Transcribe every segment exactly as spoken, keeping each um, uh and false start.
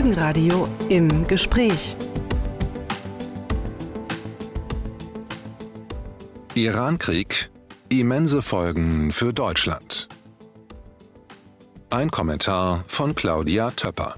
Folgenradio im Gespräch. Irankrieg, immense Folgen für Deutschland. Ein Kommentar von Claudia Töpper.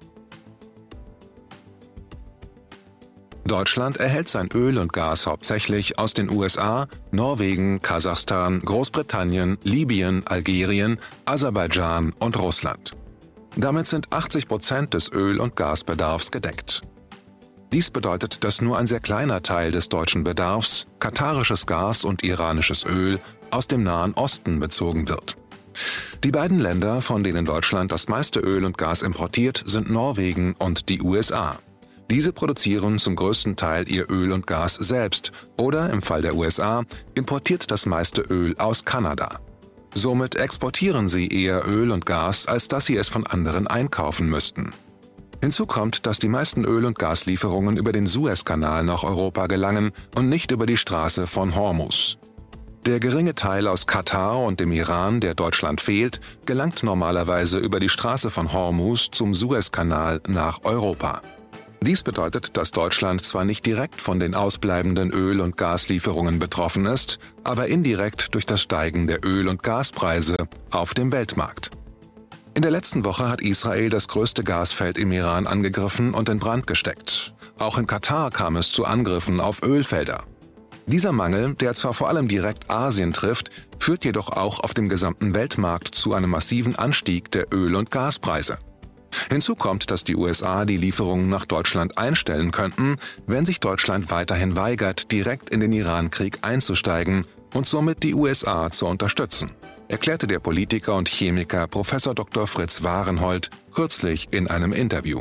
Deutschland erhält sein Öl und Gas hauptsächlich aus den U S A, Norwegen, Kasachstan, Großbritannien, Libyen, Algerien, Aserbaidschan und Russland. Damit sind achtzig Prozent des Öl- und Gasbedarfs gedeckt. Dies bedeutet, dass nur ein sehr kleiner Teil des deutschen Bedarfs, katarisches Gas und iranisches Öl, aus dem Nahen Osten bezogen wird. Die beiden Länder, von denen Deutschland das meiste Öl und Gas importiert, sind Norwegen und die U S A. Diese produzieren zum größten Teil ihr Öl und Gas selbst oder, im Fall der U S A, importiert das meiste Öl aus Kanada. Somit exportieren sie eher Öl und Gas, als dass sie es von anderen einkaufen müssten. Hinzu kommt, dass die meisten Öl- und Gaslieferungen über den Suezkanal nach Europa gelangen und nicht über die Straße von Hormuz. Der geringe Teil aus Katar und dem Iran, der Deutschland fehlt, gelangt normalerweise über die Straße von Hormuz zum Suezkanal nach Europa. Dies bedeutet, dass Deutschland zwar nicht direkt von den ausbleibenden Öl- und Gaslieferungen betroffen ist, aber indirekt durch das Steigen der Öl- und Gaspreise auf dem Weltmarkt. In der letzten Woche hat Israel das größte Gasfeld im Iran angegriffen und in Brand gesteckt. Auch in Katar kam es zu Angriffen auf Ölfelder. Dieser Mangel, der zwar vor allem direkt Asien trifft, führt jedoch auch auf dem gesamten Weltmarkt zu einem massiven Anstieg der Öl- und Gaspreise. Hinzu kommt, dass die U S A die Lieferungen nach Deutschland einstellen könnten, wenn sich Deutschland weiterhin weigert, direkt in den Irankrieg einzusteigen und somit die U S A zu unterstützen, erklärte der Politiker und Chemiker Professor Doktor Fritz Warenhold kürzlich in einem Interview.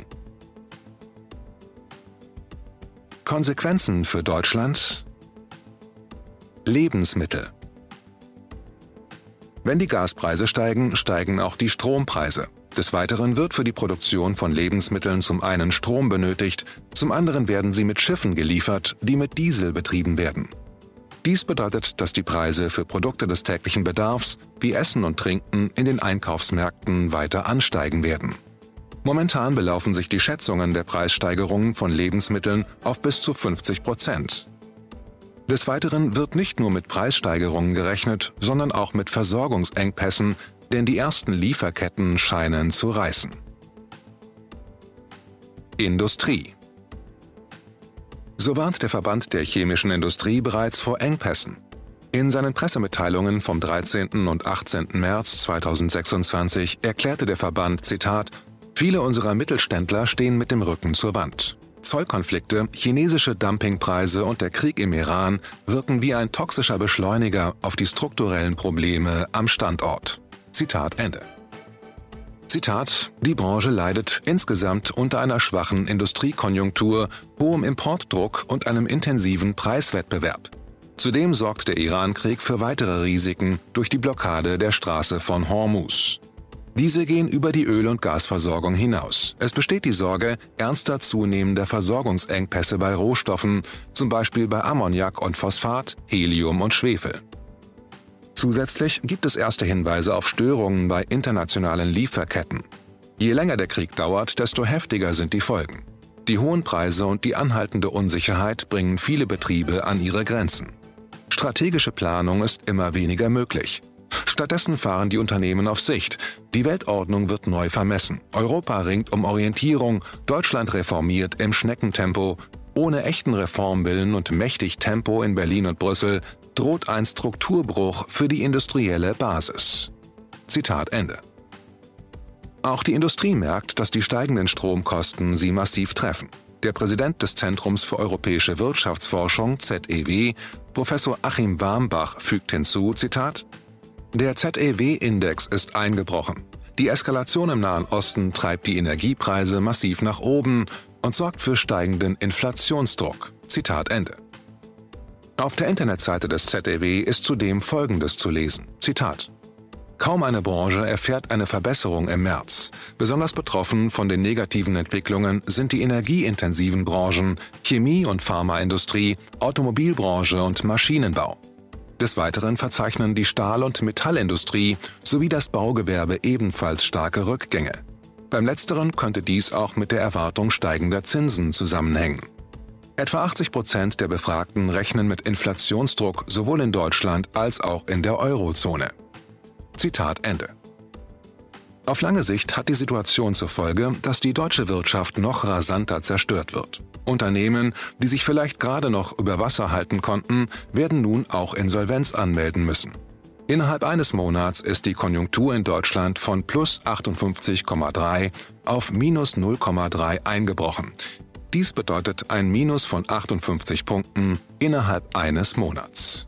Konsequenzen für Deutschland? Lebensmittel. Wenn die Gaspreise steigen, steigen auch die Strompreise. Des Weiteren wird für die Produktion von Lebensmitteln zum einen Strom benötigt, zum anderen werden sie mit Schiffen geliefert, die mit Diesel betrieben werden. Dies bedeutet, dass die Preise für Produkte des täglichen Bedarfs, wie Essen und Trinken, in den Einkaufsmärkten weiter ansteigen werden. Momentan belaufen sich die Schätzungen der Preissteigerungen von Lebensmitteln auf bis zu fünfzig Prozent. Des Weiteren wird nicht nur mit Preissteigerungen gerechnet, sondern auch mit Versorgungsengpässen, denn die ersten Lieferketten scheinen zu reißen. Industrie. So warnt der Verband der chemischen Industrie bereits vor Engpässen. In seinen Pressemitteilungen vom dreizehnten und achtzehnten März zweitausendsechsundzwanzig erklärte der Verband, Zitat, viele unserer Mittelständler stehen mit dem Rücken zur Wand. Zollkonflikte, chinesische Dumpingpreise und der Krieg im Iran wirken wie ein toxischer Beschleuniger auf die strukturellen Probleme am Standort. Zitat Ende. Zitat: Die Branche leidet insgesamt unter einer schwachen Industriekonjunktur, hohem Importdruck und einem intensiven Preiswettbewerb. Zudem sorgt der Irankrieg für weitere Risiken durch die Blockade der Straße von Hormuz. Diese gehen über die Öl- und Gasversorgung hinaus. Es besteht die Sorge ernster zunehmender Versorgungsengpässe bei Rohstoffen, zum Beispiel bei Ammoniak und Phosphat, Helium und Schwefel. Zusätzlich gibt es erste Hinweise auf Störungen bei internationalen Lieferketten. Je länger der Krieg dauert, desto heftiger sind die Folgen. Die hohen Preise und die anhaltende Unsicherheit bringen viele Betriebe an ihre Grenzen. Strategische Planung ist immer weniger möglich. Stattdessen fahren die Unternehmen auf Sicht. Die Weltordnung wird neu vermessen. Europa ringt um Orientierung, Deutschland reformiert im Schneckentempo. Ohne echten Reformwillen und mächtig Tempo in Berlin und Brüssel droht ein Strukturbruch für die industrielle Basis. Zitat Ende. Auch die Industrie merkt, dass die steigenden Stromkosten sie massiv treffen. Der Präsident des Zentrums für europäische Wirtschaftsforschung, Z E W, Professor Achim Warmbach, fügt hinzu, Zitat, der Z E W-Index ist eingebrochen. Die Eskalation im Nahen Osten treibt die Energiepreise massiv nach oben und sorgt für steigenden Inflationsdruck. Zitat Ende. Auf der Internetseite des Z E W ist zudem Folgendes zu lesen. Zitat: Kaum eine Branche erfährt eine Verbesserung im März. Besonders betroffen von den negativen Entwicklungen sind die energieintensiven Branchen, Chemie- und Pharmaindustrie, Automobilbranche und Maschinenbau. Des Weiteren verzeichnen die Stahl- und Metallindustrie sowie das Baugewerbe ebenfalls starke Rückgänge. Beim Letzteren könnte dies auch mit der Erwartung steigender Zinsen zusammenhängen. Etwa achtzig Prozent der Befragten rechnen mit Inflationsdruck sowohl in Deutschland als auch in der Eurozone. Zitat Ende. Auf lange Sicht hat die Situation zur Folge, dass die deutsche Wirtschaft noch rasanter zerstört wird. Unternehmen, die sich vielleicht gerade noch über Wasser halten konnten, werden nun auch Insolvenz anmelden müssen. Innerhalb eines Monats ist die Konjunktur in Deutschland von plus achtundfünfzig Komma drei auf minus null Komma drei eingebrochen. Dies bedeutet ein Minus von achtundfünfzig Punkten innerhalb eines Monats.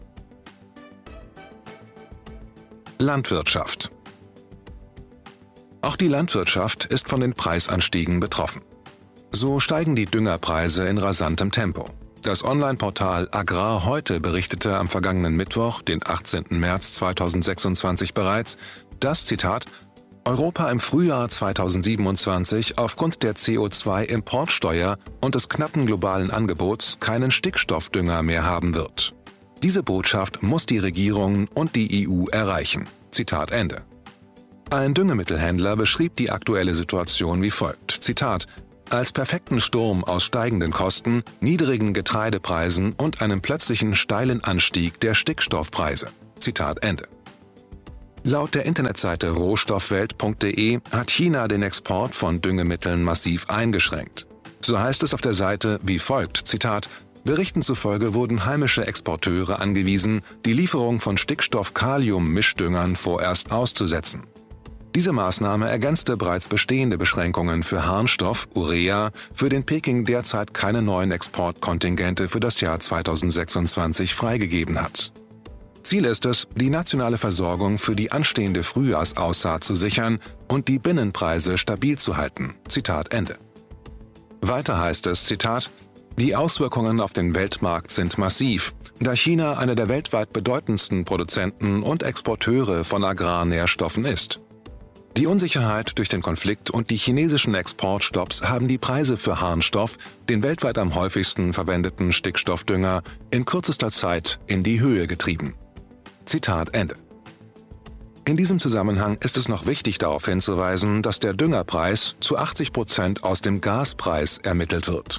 Landwirtschaft. Auch die Landwirtschaft ist von den Preisanstiegen betroffen. So steigen die Düngerpreise in rasantem Tempo. Das Online-Portal Agrar heute berichtete am vergangenen Mittwoch, den achtzehnten März zweitausendsechsundzwanzig bereits, dass, Zitat, Europa im Frühjahr zweitausendsiebenundzwanzig aufgrund der C O zwei Importsteuer und des knappen globalen Angebots keinen Stickstoffdünger mehr haben wird. Diese Botschaft muss die Regierungen und die E U erreichen. Zitat Ende. Ein Düngemittelhändler beschrieb die aktuelle Situation wie folgt, Zitat, als perfekten Sturm aus steigenden Kosten, niedrigen Getreidepreisen und einem plötzlichen steilen Anstieg der Stickstoffpreise. Zitat Ende. Laut der Internetseite rohstoffwelt punkt de hat China den Export von Düngemitteln massiv eingeschränkt. So heißt es auf der Seite wie folgt, Zitat, Berichten zufolge wurden heimische Exporteure angewiesen, die Lieferung von Stickstoff-Kalium-Mischdüngern vorerst auszusetzen. Diese Maßnahme ergänzte bereits bestehende Beschränkungen für Harnstoff, Urea, für den Peking derzeit keine neuen Exportkontingente für das Jahr zweitausendsechsundzwanzig freigegeben hat. Ziel ist es, die nationale Versorgung für die anstehende Frühjahrsaussaat zu sichern und die Binnenpreise stabil zu halten. Zitat Ende. Weiter heißt es, Zitat, die Auswirkungen auf den Weltmarkt sind massiv, da China einer der weltweit bedeutendsten Produzenten und Exporteure von Agrarnährstoffen ist. Die Unsicherheit durch den Konflikt und die chinesischen Exportstopps haben die Preise für Harnstoff, den weltweit am häufigsten verwendeten Stickstoffdünger, in kürzester Zeit in die Höhe getrieben. Zitat Ende. In diesem Zusammenhang ist es noch wichtig darauf hinzuweisen, dass der Düngerpreis zu achtzig Prozent aus dem Gaspreis ermittelt wird.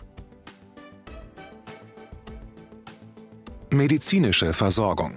Medizinische Versorgung.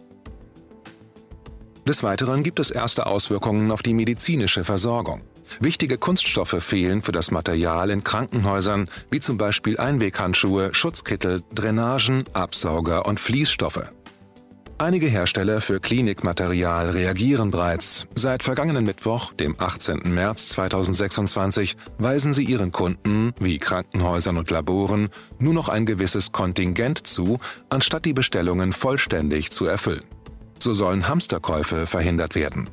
Des Weiteren gibt es erste Auswirkungen auf die medizinische Versorgung. Wichtige Kunststoffe fehlen für das Material in Krankenhäusern, wie zum Beispiel Einweghandschuhe, Schutzkittel, Drainagen, Absauger und Fließstoffe. Einige Hersteller für Klinikmaterial reagieren bereits. Seit vergangenen Mittwoch, dem achtzehnten März zweitausendsechsundzwanzig, weisen sie ihren Kunden, wie Krankenhäusern und Laboren, nur noch ein gewisses Kontingent zu, anstatt die Bestellungen vollständig zu erfüllen. So sollen Hamsterkäufe verhindert werden.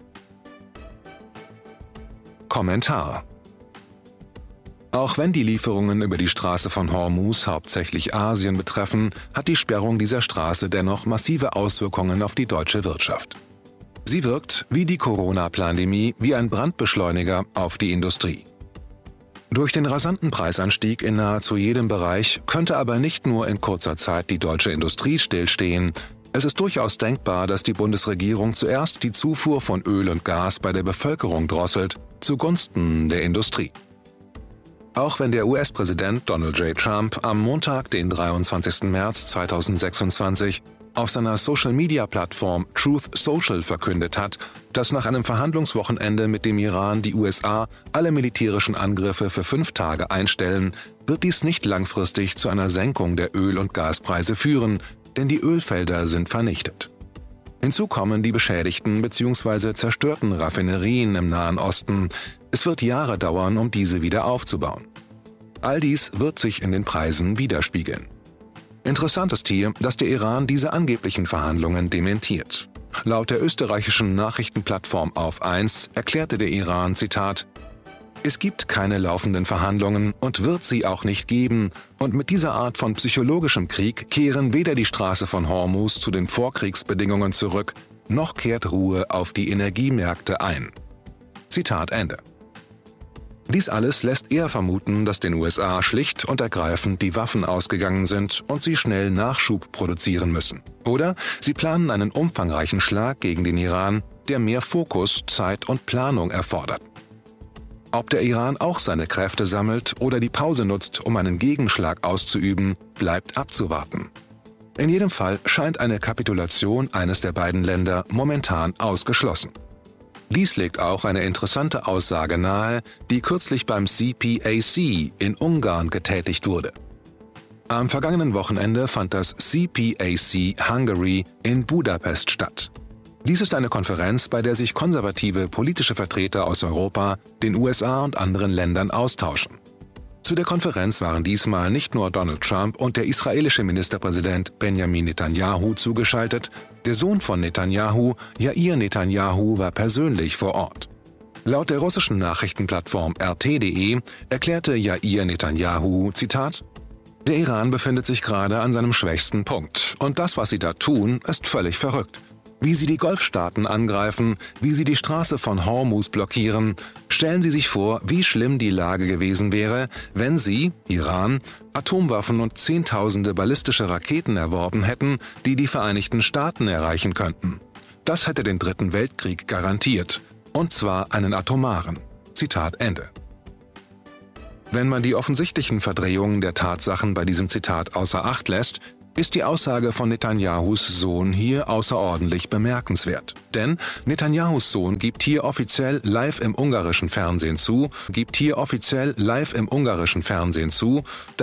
Kommentar. Auch wenn die Lieferungen über die Straße von Hormuz hauptsächlich Asien betreffen, hat die Sperrung dieser Straße dennoch massive Auswirkungen auf die deutsche Wirtschaft. Sie wirkt, wie die Corona-Pandemie, wie ein Brandbeschleuniger auf die Industrie. Durch den rasanten Preisanstieg in nahezu jedem Bereich könnte aber nicht nur in kurzer Zeit die deutsche Industrie stillstehen. Es ist durchaus denkbar, dass die Bundesregierung zuerst die Zufuhr von Öl und Gas bei der Bevölkerung drosselt, zugunsten der Industrie. Auch wenn der U S-Präsident Donald J. Trump am Montag, den dreiundzwanzigsten März zweitausendsechsundzwanzig, auf seiner Social-Media-Plattform Truth Social verkündet hat, dass nach einem Verhandlungswochenende mit dem Iran die U S A alle militärischen Angriffe für fünf Tage einstellen, wird dies nicht langfristig zu einer Senkung der Öl- und Gaspreise führen, denn die Ölfelder sind vernichtet. Hinzu kommen die beschädigten bzw. zerstörten Raffinerien im Nahen Osten. Es wird Jahre dauern, um diese wieder aufzubauen. All dies wird sich in den Preisen widerspiegeln. Interessant ist hier, dass der Iran diese angeblichen Verhandlungen dementiert. Laut der österreichischen Nachrichtenplattform Auf eins erklärte der Iran, Zitat, Es gibt keine laufenden Verhandlungen und wird sie auch nicht geben, und mit dieser Art von psychologischem Krieg kehren weder die Straße von Hormuz zu den Vorkriegsbedingungen zurück, noch kehrt Ruhe auf die Energiemärkte ein. Zitat Ende. Dies alles lässt eher vermuten, dass den U S A schlicht und ergreifend die Waffen ausgegangen sind und sie schnell Nachschub produzieren müssen. Oder sie planen einen umfangreichen Schlag gegen den Iran, der mehr Fokus, Zeit und Planung erfordert. Ob der Iran auch seine Kräfte sammelt oder die Pause nutzt, um einen Gegenschlag auszuüben, bleibt abzuwarten. In jedem Fall scheint eine Kapitulation eines der beiden Länder momentan ausgeschlossen. Dies legt auch eine interessante Aussage nahe, die kürzlich beim C P A C in Ungarn getätigt wurde. Am vergangenen Wochenende fand das C P A C Hungary in Budapest statt. Dies ist eine Konferenz, bei der sich konservative politische Vertreter aus Europa, den U S A und anderen Ländern austauschen. Zu der Konferenz waren diesmal nicht nur Donald Trump und der israelische Ministerpräsident Benjamin Netanyahu zugeschaltet, der Sohn von Netanyahu, Yair Netanyahu, war persönlich vor Ort. Laut der russischen Nachrichtenplattform R T punkt D E erklärte Yair Netanyahu, Zitat, „Der Iran befindet sich gerade an seinem schwächsten Punkt und das, was sie da tun, ist völlig verrückt. Wie sie die Golfstaaten angreifen, wie sie die Straße von Hormuz blockieren. Stellen Sie sich vor, wie schlimm die Lage gewesen wäre, wenn sie, Iran, Atomwaffen und Zehntausende ballistische Raketen erworben hätten, die die Vereinigten Staaten erreichen könnten. Das hätte den Dritten Weltkrieg garantiert, und zwar einen atomaren." Zitat Ende. Wenn man die offensichtlichen Verdrehungen der Tatsachen bei diesem Zitat außer Acht lässt, ist die Aussage von Netanyahus Sohn hier außerordentlich bemerkenswert. Denn Netanyahus Sohn gibt hier offiziell live im ungarischen Fernsehen zu, gibt hier offiziell live im ungarischen Fernsehen zu,